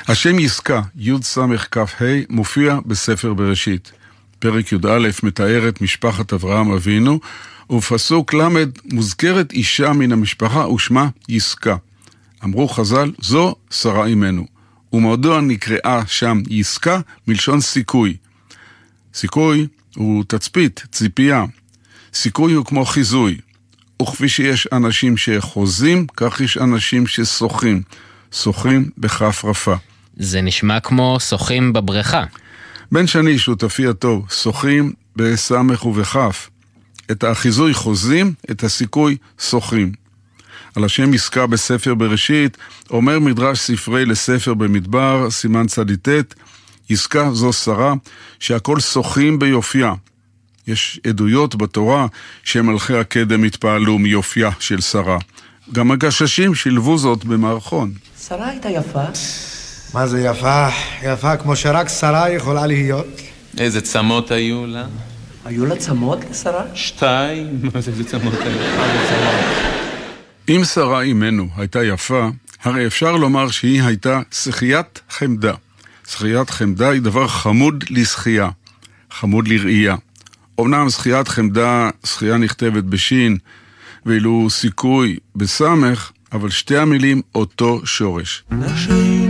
השם יסקה, י' סמך כף ה', מופיע בספר בראשית. פרק י"א מתאר את משפחת אברהם אבינו, ובפסוק למד מוזכרת אישה מן המשפחה ושמה יסקה. אמרו חז"ל, זו שרה אימנו. ומדוע נקראה שם יסקה מלשון סיכוי. סיכוי הוא תצפית, ציפייה. סיכוי הוא כמו חיזוי. וכפי שיש אנשים שחוזים, כך יש אנשים ששוחים. שוחים בכף רפה. זה נשמע כמו שוחים בבריכה. בן שני, שותפי הטוב, שוחים בסמך ובכף. את החיזוי חוזים, את הסיכוי שוחים. על השם יסקה בספר בראשית, אומר מדרש ספרי לספר במדבר, סימן צדיטת, יסקה זו שרה שהכל שוחים ביופייה. יש עדויות בתורה שמלכי הקדם התפעלו מיופייה של שרה. גם הגששים שילבו זאת במערכון. שרה הייתה יפה. מה זה יפה? יפה כמו שרק שרה יכולה להיות. איזה צמות היו לה? היו לה צמות לשרה? 2. איזה צמות היו? אם שרה אימנו הייתה יפה, הרי אפשר לומר שהיא הייתה שחיית חמדה. שחיית חמדה היא דבר חמוד לשחייה, חמוד לראייה. אמנם שחיית חמדה, שחייה נכתבת בשין, ואילו סיכוי בסמך, אבל שתי המילים אותו שורש.